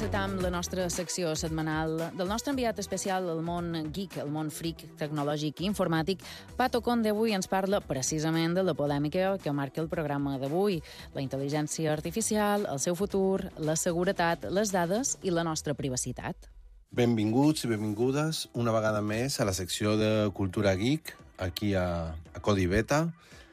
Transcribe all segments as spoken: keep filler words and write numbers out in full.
encetam la nostra secció setmanal del nostre enviat especial al món geek, al món freak tecnològic i informàtic. Pato Conde avui ens parla precisament de la polèmica que marca el programa d'avui, la intel·ligència artificial, el seu futur, la seguretat, les dades i la nostra privacitat. Benvinguts i benvingudes una vegada més a la secció de Cultura Geek, aquí a, a Codi Beta.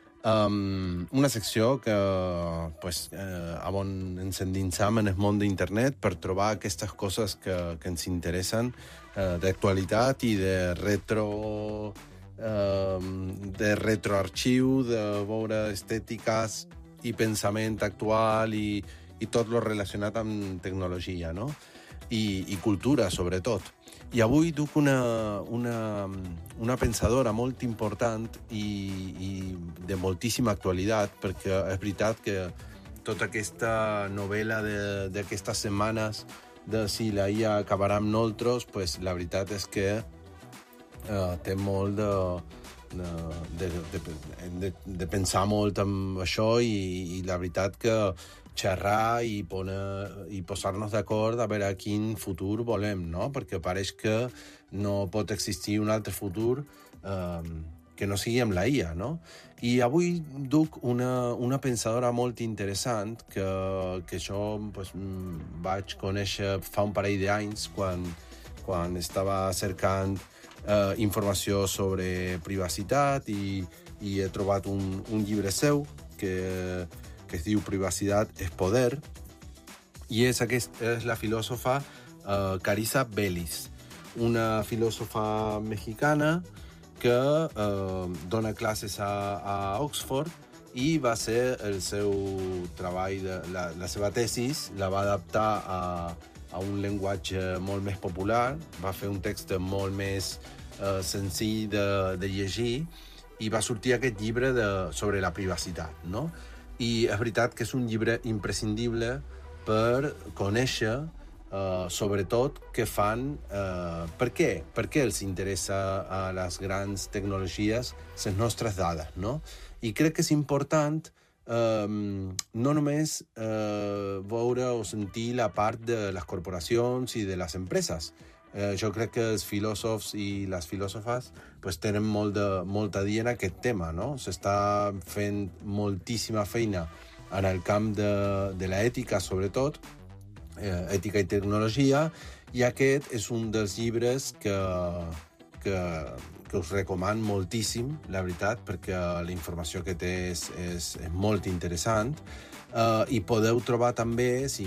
Um, una secció que, pues, eh, on ens endinsam en el món d'internet per trobar aquestes coses que, que ens interessen eh, d'actualitat i de retro... Eh, de retroarxiu, de veure estètiques i pensament actual i, i tot lo relacionat amb tecnologia, no? I, i cultura, sobretot. I avui duc una, una, una pensadora molt important i, i de moltíssima actualitat, perquè és veritat que tota aquesta novel·la d'aquestes setmanes de si la I A acabarà amb nosaltres, pues, la veritat és que eh, té molt de, de, de, de, de pensar molt en això i, i la veritat que xerrar i, poner, i posar-nos d'acord a veure quin futur volem, no? Perquè pareix que no pot existir un altre futur eh, que no sigui amb la I A, no? I avui duc una, una pensadora molt interessant que, que jo pues, vaig conèixer fa un parell d'anys quan, quan estava cercant eh, informació sobre privacitat i, i he trobat un, un llibre seu que que es diu Privacitat és poder, i és, aquest, és la filòsofa uh, Carissa Bellis, una filòsofa mexicana que uh, dona classes a, a Oxford i va ser el seu treball, de, la, la seva tesis, la va adaptar a, a un llenguatge molt més popular, va fer un text molt més uh, senzill de, de llegir i va sortir aquest llibre de, sobre la privacitat, no? I és veritat que és un llibre imprescindible per conèixer, eh, sobretot, què fan, eh, per què, per què els interessa a les grans tecnologies les nostres dades, no? I crec que és important eh, no només eh, veure o sentir la part de les corporacions i de les empreses. Eh, jo crec que els filòsofs i les filòsofes pues, tenen molt de, molt a dir en aquest tema, no? S'està fent moltíssima feina en el camp de, de l'ètica, sobretot, eh, ètica i tecnologia, i aquest és un dels llibres que, que, que us recoman moltíssim, la veritat, perquè la informació que té és, és, és molt interessant. Uh, i podeu trobar també, si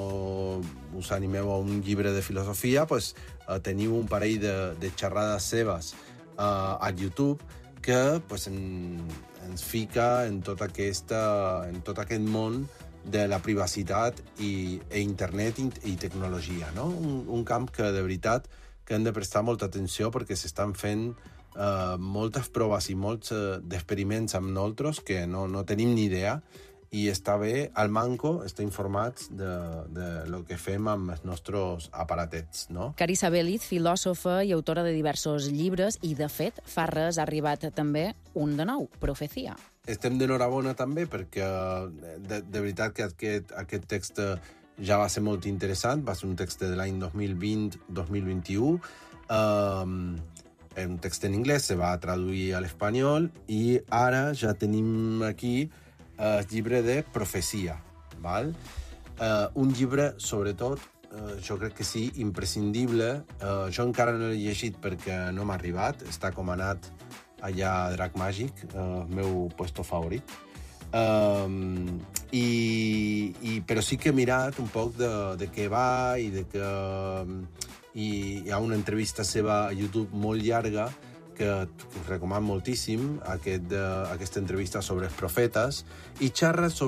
no us animeu a un llibre de filosofia, pues, uh, teniu un parell de, de xerrades seves uh, a YouTube que pues, en, ens fica en tot, aquesta, en tot aquest món de la privacitat i, i internet i, i tecnologia, no? Un, un camp que de veritat que hem de prestar molta atenció perquè s'estan fent uh, moltes proves i molts uh, d'experiments amb nosaltres que no, no tenim ni idea, i està bé, al manco, estar informats de, de lo que fem amb els nostres aparatets, no? Carissa Bellis, filòsofa i autora de diversos llibres, i, de fet, fa res ha arribat també un de nou, Profecia. Estem d'enhorabona també perquè, de, de veritat que aquest, aquest text ja va ser molt interessant, va ser un text de l'any dos mil vint dos mil vint-i-u, um, un text en anglès, se va traduir a l'espanyol, i ara ja tenim aquí el llibre de Profecia, val? Uh, un llibre, sobretot, uh, jo crec que sí, imprescindible. Uh, jo encara no l'he llegit perquè no m'ha arribat, està com ha anat allà a Drac Màgic, uh, el meu puesto favorit. Uh, i, i, però sí que he mirat un poc de, de què va i de que... I hi ha una entrevista seva a YouTube molt llarga que us recomano moltíssim, aquest, uh, aquesta entrevista sobre els profetes, i xerra sobre